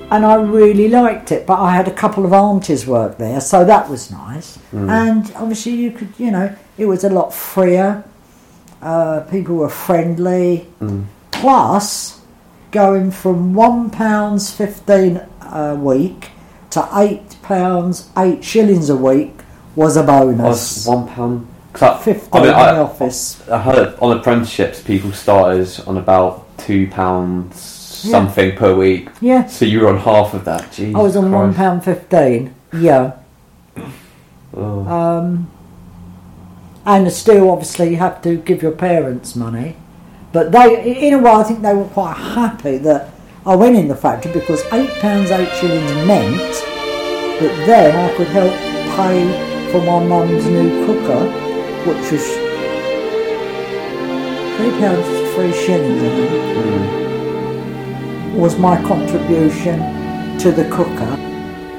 and I really liked it. But I had a couple of aunties work there, so that was nice. And obviously you could, it was a lot freer. People were friendly. Plus, going from £1.15 a week to £8 a week was a bonus. £1. 15 in the office. I heard on apprenticeships people started on about £2 something per week. Yeah. So you were on half of that. Jesus I was on £1.15. Yeah. Oh. And still, obviously, you have to give your parents money. But they, in a way, I think they were quite happy that I went in the factory because £8.08 meant that then I could help pay for my mum's new cooker, which was £3.03, I think, was my contribution to the cooker.